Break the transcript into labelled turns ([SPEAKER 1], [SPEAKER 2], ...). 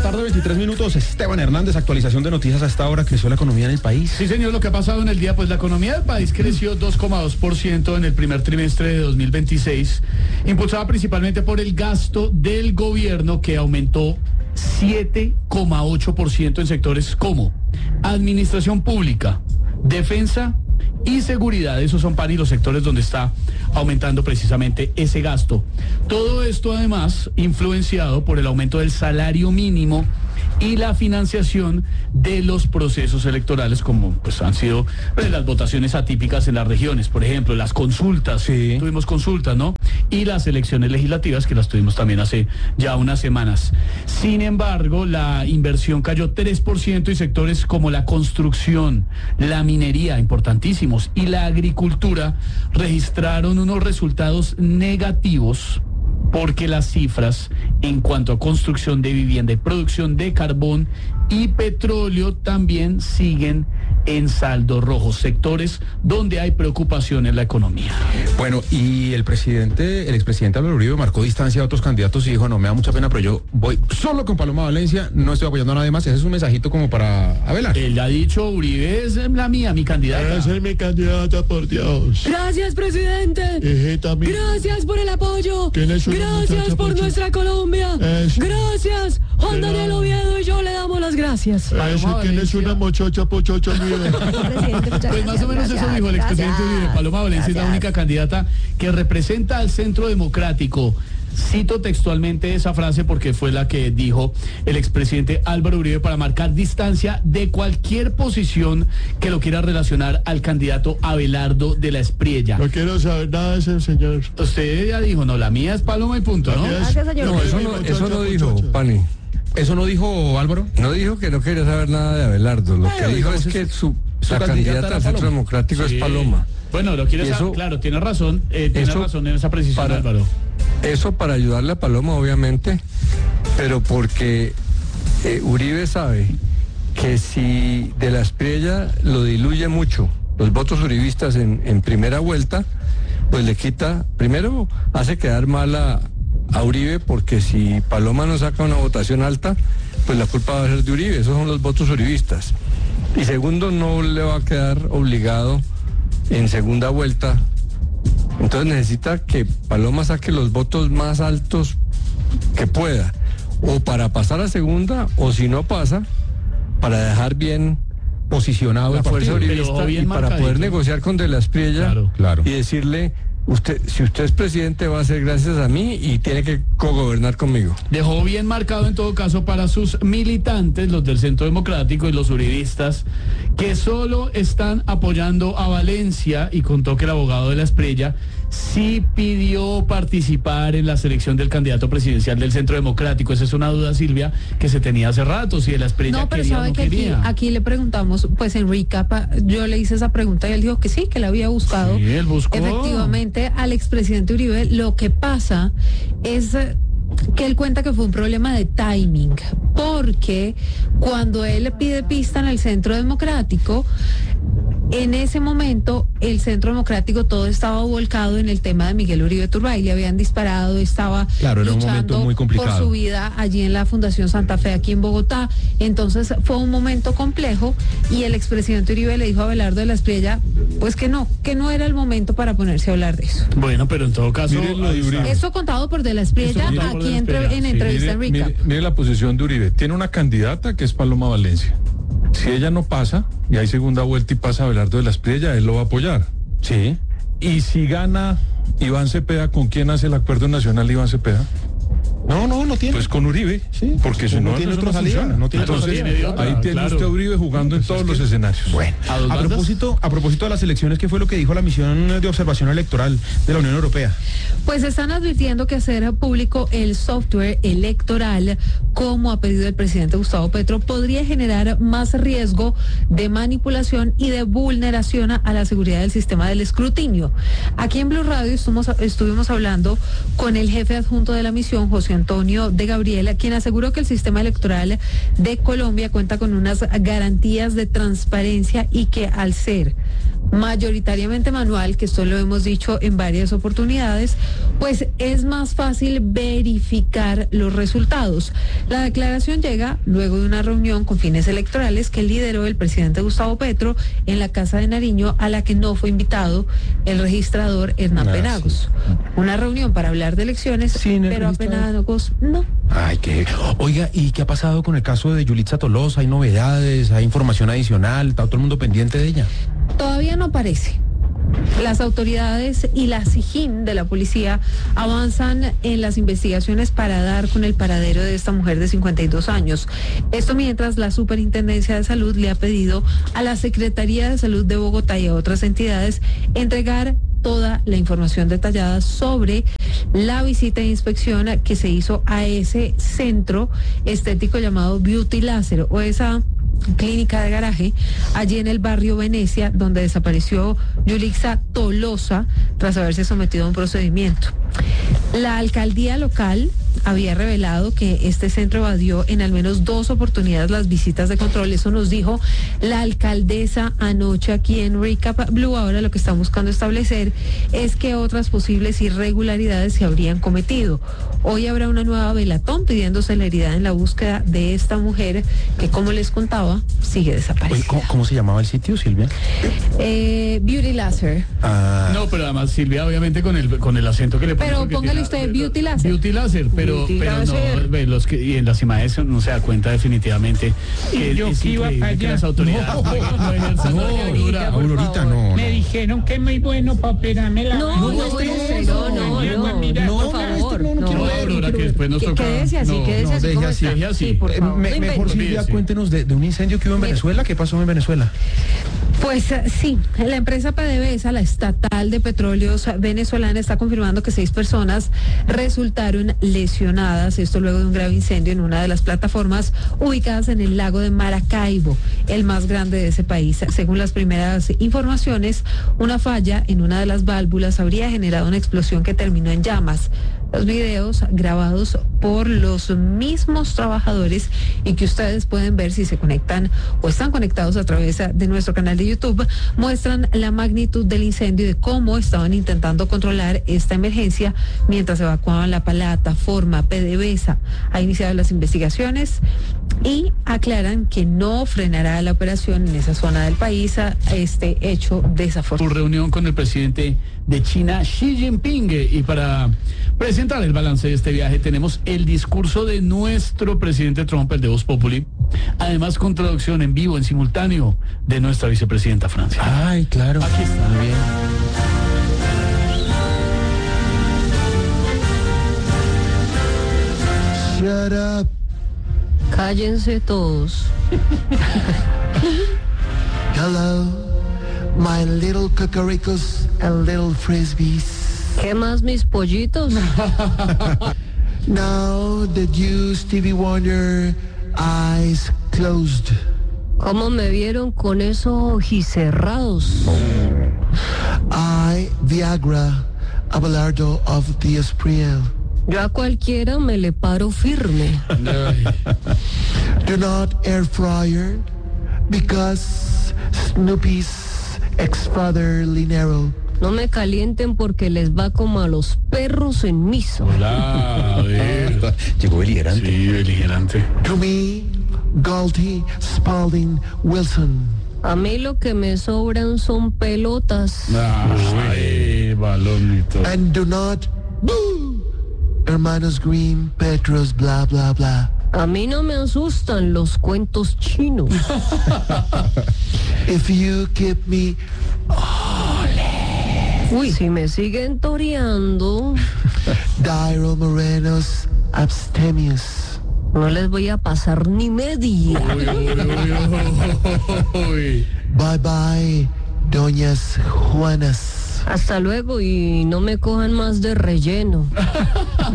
[SPEAKER 1] tarde, 23 minutos. Esteban Hernández, actualización de noticias a esta hora. ¿Creció la economía en el país?
[SPEAKER 2] Sí, señor, lo que ha pasado en el día, pues la economía del país creció 2,2% en el primer trimestre de 2026, impulsada principalmente por el gasto del gobierno, que aumentó 7,8% en sectores como administración pública, defensa y seguridad. Esos son, Pani, los sectores donde está aumentando precisamente ese gasto. Todo esto además influenciado por el aumento del salario mínimo y la financiación de los procesos electorales, como pues han sido las votaciones atípicas en las regiones, por ejemplo, las consultas,
[SPEAKER 1] sí.
[SPEAKER 2] Tuvimos consultas, ¿no? Y las elecciones legislativas, que las tuvimos también hace ya unas semanas. Sin embargo, la inversión cayó 3% y sectores como la construcción, la minería, importantísimos, y la agricultura registraron unos resultados negativos, porque las cifras en cuanto a construcción de vivienda y producción de carbón y petróleo también siguen en saldo rojo, sectores donde hay preocupación en la economía.
[SPEAKER 1] Bueno, y el expresidente Álvaro Uribe marcó distancia a otros candidatos y dijo, no, me da mucha pena, pero yo voy solo con Paloma Valencia, no estoy apoyando a nadie más. Ese es un mensajito como para Abelardo.
[SPEAKER 2] Él ha dicho, Uribe es la mía, mi candidata.
[SPEAKER 3] Esa es mi candidata, por Dios.
[SPEAKER 4] Gracias, presidente.
[SPEAKER 3] Hijita mía.
[SPEAKER 4] Gracias por el apoyo. Gracias por nuestra Colombia. Gracias. Juan Daniel Oviedo y yo le damos las gracias.
[SPEAKER 3] ¿Quién es una muchacha pochocha mía?
[SPEAKER 2] Pues más o menos eso dijo el expresidente Uribe. Paloma Valencia es la única candidata que representa al Centro Democrático. Cito textualmente esa frase porque fue la que dijo el expresidente Álvaro Uribe para marcar distancia de cualquier posición que lo quiera relacionar al candidato Abelardo de la Espriella.
[SPEAKER 3] No quiero saber nada de ese señor.
[SPEAKER 2] Usted ya dijo, no, la mía es Paloma y punto, ¿no?
[SPEAKER 4] Gracias, señor.
[SPEAKER 5] No, eso no dijo, Pani.
[SPEAKER 1] ¿Eso no dijo Álvaro?
[SPEAKER 5] No dijo que no quería saber nada de Abelardo. Lo que dijo es que la candidata al Centro Democrático es Paloma.
[SPEAKER 2] Bueno, lo quiere saber, claro, tiene razón en esa precisión, Álvaro.
[SPEAKER 5] Eso para ayudarle a Paloma, obviamente, pero porque Uribe sabe que si de la Espriella lo diluye mucho, los votos uribistas en primera vuelta, pues le quita, primero hace quedar mal a Uribe, porque si Paloma no saca una votación alta, pues la culpa va a ser de Uribe, esos son los votos uribistas. Y segundo, no le va a quedar obligado en segunda vuelta. Entonces necesita que Paloma saque los votos más altos que pueda, o para pasar a segunda, o si no pasa, para dejar bien
[SPEAKER 1] posicionado
[SPEAKER 5] la fuerza uribista y para poder negociar con De la Espriella,
[SPEAKER 1] claro.
[SPEAKER 5] Y decirle, si usted es presidente va a ser gracias a mí y tiene que cogobernar conmigo.
[SPEAKER 2] Dejó bien marcado en todo caso para sus militantes, los del Centro Democrático y los uribistas, que solo están apoyando a Valencia, y contó que el abogado de la Espriella sí pidió participar en la selección del candidato presidencial del Centro Democrático. Esa es una duda, Silvia, que se tenía hace rato, si de la Espriella
[SPEAKER 4] no, pero
[SPEAKER 2] quería
[SPEAKER 4] sabe
[SPEAKER 2] o no
[SPEAKER 4] que
[SPEAKER 2] quería.
[SPEAKER 4] aquí le preguntamos, pues en Recap, yo le hice esa pregunta y él dijo que sí, que la había buscado.
[SPEAKER 2] Sí, él buscó.
[SPEAKER 4] Efectivamente, al expresidente Uribe. Lo que pasa es que él cuenta que fue un problema de timing, porque cuando él le pide pista en el Centro Democrático, en ese momento el Centro Democrático todo estaba volcado en el tema de Miguel Uribe Turbay, le habían disparado, estaba luchando por su vida allí en la Fundación Santa Fe, aquí en Bogotá. Entonces fue un momento complejo y el expresidente Uribe le dijo a Abelardo de la Espriella, pues que no era el momento para ponerse a hablar de eso.
[SPEAKER 2] Bueno, pero en todo caso,
[SPEAKER 4] eso contado por de la Espriella aquí en entrevista en Recap.
[SPEAKER 6] Mire la posición de Uribe. Tiene una candidata que es Paloma Valencia. Si ella no pasa y hay segunda vuelta y pasa Abelardo de la Espriella, él lo va a apoyar.
[SPEAKER 1] Sí.
[SPEAKER 6] Y si gana Iván Cepeda, ¿con quién hace el acuerdo nacional Iván Cepeda?
[SPEAKER 1] No tiene.
[SPEAKER 6] Pues con Uribe,
[SPEAKER 1] sí,
[SPEAKER 6] porque si no
[SPEAKER 1] tiene otra salida.
[SPEAKER 6] Entonces, ahí tiene usted a Uribe jugando en todos los escenarios.
[SPEAKER 1] Bueno, a propósito de las elecciones, ¿qué fue lo que dijo la misión de observación electoral de la Unión Europea?
[SPEAKER 4] Pues están advirtiendo que hacer público el software electoral, como ha pedido el presidente Gustavo Petro, podría generar más riesgo de manipulación y de vulneración a la seguridad del sistema del escrutinio. Aquí en Blue Radio estuvimos hablando con el jefe adjunto de la misión, José Antonio de Gabriela, quien aseguró que el sistema electoral de Colombia cuenta con unas garantías de transparencia y que al ser mayoritariamente manual, que esto lo hemos dicho en varias oportunidades, pues es más fácil verificar los resultados. La declaración llega luego de una reunión con fines electorales que lideró el presidente Gustavo Petro en la Casa de Nariño, a la que no fue invitado el registrador Hernán Penagos. Una reunión para hablar de elecciones, pero a Penagos no.
[SPEAKER 1] Ay, oiga, ¿y qué ha pasado con el caso de Yulitza Tolosa? ¿Hay novedades? ¿Hay información adicional? ¿Está todo el mundo pendiente de ella?
[SPEAKER 4] Todavía no aparece. Las autoridades y la SIJIN de la policía avanzan en las investigaciones para dar con el paradero de esta mujer de 52 años. Esto mientras la Superintendencia de Salud le ha pedido a la Secretaría de Salud de Bogotá y a otras entidades entregar toda la información detallada sobre la visita de inspección que se hizo a ese centro estético llamado Beauty Láser, o esa clínica de garaje allí en el barrio Venecia, donde desapareció Yulitza Tolosa tras haberse sometido a un procedimiento. La alcaldía local había revelado que este centro evadió en al menos 2 oportunidades las visitas de control. Eso nos dijo la alcaldesa anoche aquí en Recap Blue. Ahora lo que están buscando establecer es que otras posibles irregularidades se habrían cometido. Hoy habrá una nueva velatón pidiendo celeridad en la búsqueda de esta mujer que, como les contaba, sigue desaparecida.
[SPEAKER 1] Oye, ¿cómo se llamaba el sitio, Silvia?
[SPEAKER 4] Beauty Láser.
[SPEAKER 2] No, pero además Silvia, obviamente con el acento que le pone.
[SPEAKER 4] Pero póngale usted Beauty Láser.
[SPEAKER 2] Beauty Láser, pero no, ve, y en las imágenes no se da cuenta definitivamente que
[SPEAKER 7] yo
[SPEAKER 2] es
[SPEAKER 7] que iba para
[SPEAKER 2] increíble que
[SPEAKER 7] allá.
[SPEAKER 2] las autoridades
[SPEAKER 1] Aurorita, no.
[SPEAKER 7] Me dijeron que es muy bueno para operarme la
[SPEAKER 4] No,
[SPEAKER 7] mano.
[SPEAKER 4] no, por favor,
[SPEAKER 2] No, Aurora, que después nos toca.
[SPEAKER 4] Quédese así, quédese así.
[SPEAKER 1] deje
[SPEAKER 4] como
[SPEAKER 1] así.
[SPEAKER 4] está.
[SPEAKER 2] Deje así.
[SPEAKER 4] Sí, por favor. No
[SPEAKER 1] Mejor,
[SPEAKER 4] invente.
[SPEAKER 1] Silvia,
[SPEAKER 2] Olvídese.
[SPEAKER 1] cuéntenos de un incendio que hubo en Venezuela. ¿Qué pasó en Venezuela?
[SPEAKER 4] Pues sí, la empresa PDVSA, la estatal de petróleos venezolana, está confirmando que 6 personas resultaron lesionadas. Esto luego de un grave incendio en una de las plataformas ubicadas en el lago de Maracaibo, el más grande de ese país. Según las primeras informaciones, una falla en una de las válvulas habría generado una explosión que terminó en llamas. Los videos grabados por los mismos trabajadores y que ustedes pueden ver si se conectan o están conectados a través de nuestro canal de YouTube muestran la magnitud del incendio y de cómo estaban intentando controlar esta emergencia mientras evacuaban la plataforma. PDVSA ha iniciado las investigaciones y aclaran que no frenará la operación en esa zona del país a este hecho desafortunado.
[SPEAKER 2] Su reunión con el presidente de China, Xi Jinping, y para presentar el balance de este viaje tenemos el discurso de nuestro presidente Trump, el de Voz Populi, además con traducción en vivo, en simultáneo, de nuestra vicepresidenta Francia.
[SPEAKER 1] Ay, claro.
[SPEAKER 2] Aquí está.
[SPEAKER 1] Muy bien.
[SPEAKER 3] Shut up.
[SPEAKER 4] Cállense todos.
[SPEAKER 3] Hello, my little cucaricos and little frisbees.
[SPEAKER 4] ¿Qué más, mis pollitos?
[SPEAKER 3] Now that you, Stevie Wonder, eyes closed.
[SPEAKER 4] ¿Cómo me vieron con esos ojicerrados?
[SPEAKER 3] I, Viagra, Abelardo of the Espriel.
[SPEAKER 4] Yo a cualquiera me le paro firme.
[SPEAKER 3] Do not air fryer because Snoopy's ex-father Linero.
[SPEAKER 4] No me calienten porque les va como a los perros en misa.
[SPEAKER 2] Hola, a ver.
[SPEAKER 1] Llegó beligerante.
[SPEAKER 2] Sí, beligerante.
[SPEAKER 3] To me, Galty, Spalding, Wilson.
[SPEAKER 4] A mí lo que me sobran son pelotas.
[SPEAKER 2] Ay, balonito.
[SPEAKER 3] And do not boo, Hermanos Green, Petros, blah, blah, blah.
[SPEAKER 4] A mí no me asustan los cuentos chinos.
[SPEAKER 3] If you keep me,
[SPEAKER 4] Uy, si me siguen toreando,
[SPEAKER 3] Dairo Morenos, abstemious.
[SPEAKER 4] no les voy a pasar ni media.
[SPEAKER 2] Uy.
[SPEAKER 3] Bye bye, Doñas Juanas.
[SPEAKER 4] Hasta luego y no me cojan más de relleno.